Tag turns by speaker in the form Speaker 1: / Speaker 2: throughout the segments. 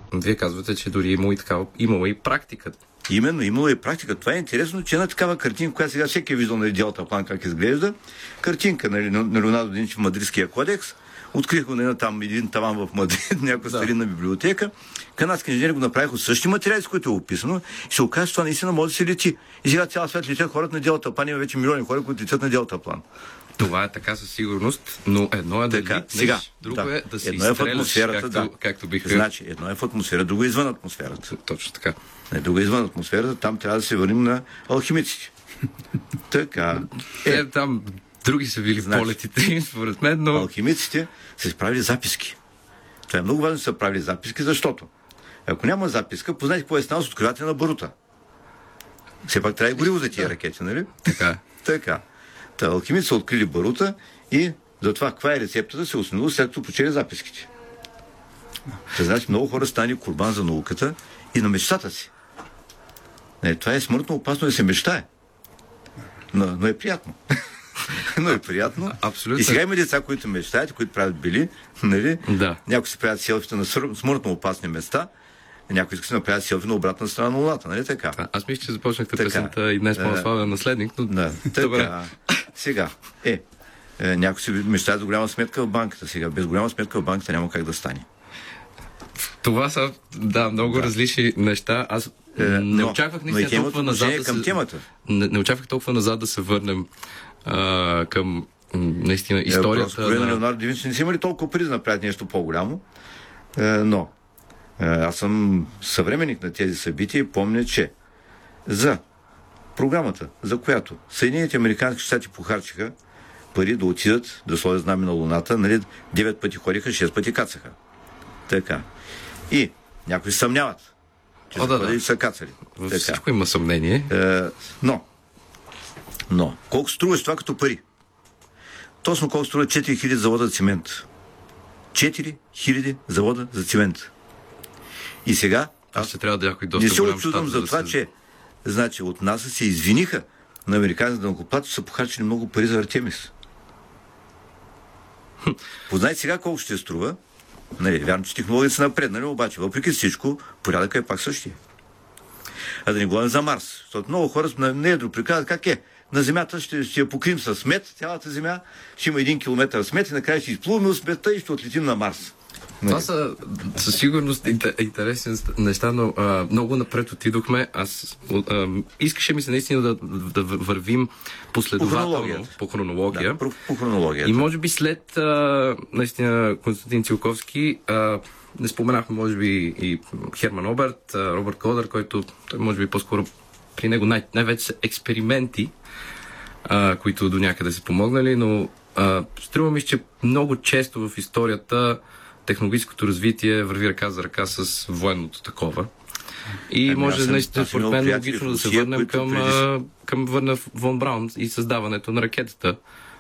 Speaker 1: Вие казвате, че дори имало и практика.
Speaker 2: Именно, имало и практика. Това е интересно, че една такава картинка, която сега всеки е виждал на Делтаплан как изглежда, картинка на Леонардо да Винчи в Мадридския кодекс, открих го на там един таван в Мадрид, някаква старинна библиотека. Канадски инженери го направиха от същи материали, с които е описано, и се оказа, че това наистина може да се лети. И сега цял свят летят хората на Делтаплан, има вече милиони хора, които летят на Делтаплан.
Speaker 1: Това е така със сигурност, но едно е да летнеш, друго е да се изстреляш, както биха...
Speaker 2: Значи, едно е в атмосфера, друго е извън атмосферата.
Speaker 1: Точно така.
Speaker 2: Друго е извън атмосферата, там трябва да се върнем на алхимиците. Така.
Speaker 1: Там други са били полетите, според мен, но...
Speaker 2: Алхимиците са правили записки. Това е много важно да са правили записки, защото ако няма записка, познайте какво е станало с откривателя на барута. Все пак трябва и гориво за тия ракети, нали? Така. Алхимиците са открили барута и за това каква е рецептата се установило след като прочели записките. Значи много хора стани курбан за науката и на мечтата си. Това е смъртно опасно да се мечтае. Но е приятно. Но е приятно.
Speaker 1: Абсолютно.
Speaker 2: И сега има деца, които мечтаят, които правят били, нали?
Speaker 1: Да.
Speaker 2: Някои си правят селфита на смъртно опасни места, някои искат да си направят селфи на обратна страна на Луната, нали така?
Speaker 1: Аз мисля, че започнахте песента и днес по-славен наследник, но...
Speaker 2: Да, така. Сега, някои си мечтаят за голяма сметка в банката. Сега, без голяма сметка в банката няма как да стане.
Speaker 1: Това са, много различни неща. Аз не очаквах наистина толкова назад
Speaker 2: към темата.
Speaker 1: Не очаквах толкова назад да се върнем към наистина историята.
Speaker 2: На Леонардо да Винчи не си имали толкова пари да направят нещо по-голямо, но аз съм съвременник на тези събития и помня, че за програмата, за която Съединените американски щати похарчиха пари да отидат да сложат знаме на Луната, 9 пъти ходиха, 6 пъти кацаха. Така. И някои съмняват, че са кацали.
Speaker 1: Всичко има съмнение.
Speaker 2: Но, колко струва това като пари? Точно колко струва 4000 завода за цимент. 4000 завода за цимент. И сега
Speaker 1: аз ще трябва да някой доста
Speaker 2: не се очудвам за това, че значи от нас се извиниха на американските данъкоплатци, са похарчили много пари за Артемис. Познайте сега колко ще струва. Вярно, че технологията се напреднали, обаче въпреки всичко, порядъка е пак същия. А да не говорим за Марс, защото много хора на едро приказват как е. На Земята ще я покрием с мед, цялата Земя ще има 1 километър смет и накрая ще изплуваме от сметта и ще отлетим на Марс.
Speaker 1: Това са със сигурност интересни неща, но много напред отидохме. Искаше ми се наистина да вървим последователно по хронология.
Speaker 2: По хронологията.
Speaker 1: И може би след наистина Константин Циолковски не споменахме може би и Херман Оберт, Робърт Кодър, който той може би по-скоро при него най-вече са експерименти, които до някъде са помогнали, но струва ми, че много често в историята технологическото развитие върви ръка за ръка с военното такова. И може наистина, според мен, логично да се върнем към Върна фон Браун и създаването на ракетата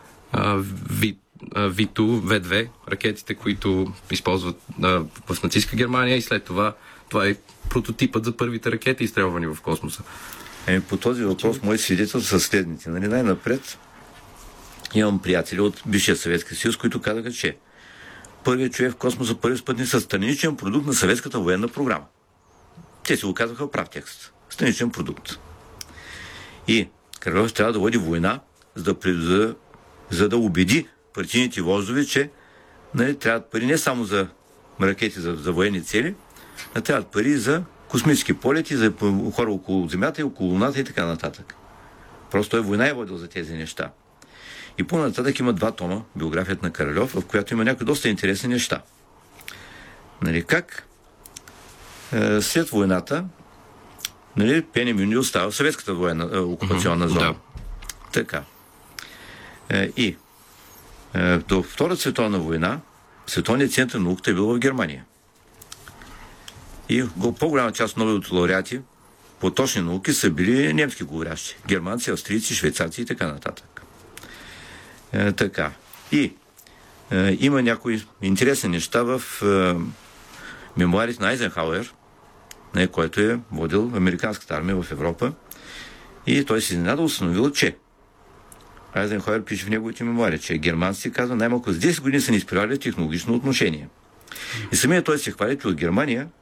Speaker 1: V2, V2, ракетите, които използват в нацистска Германия, и след това е прототипът за първите ракети, изстрелвани в космоса.
Speaker 2: По този въпрос мои свидетели са следните. Най-напред имам приятели от бившия Съветски съюз, които казаха, че първият човек в космоса първи спътник са страничен продукт на съветската военна програма. Те си го казаха в прав текст. Страничен продукт. И Кралев трябва да води война, за да убеди партийните вождове, че трябват пари не само за ракети за военни цели, а трябват пари за космически полети, за хора около Земята и около Луната и така нататък. Просто той война е водил за тези неща. И по-нататък има 2 тома, биографията на Каральов, в която има някои доста интересни неща. Как след войната Пене Мюнди остава в съветската военна окупационна зона.
Speaker 1: Да.
Speaker 2: Така. И до Втората световна война Световният център на науката е бил в Германия. И по-голяма част от новите лауреати по точни науки са били немски говорящи. Германци, австрийци, швейцарци и така нататък. Така. И има някои интересни неща в мемуарите на Айзенхауер, който е водил американската армия в Европа. И той се изненада установил, че Айзенхауер пише в неговите мемуари, че германците, казва, най-малко с 10 години са ни изпирали технологично отношение. И самия той се хвали, че от Германия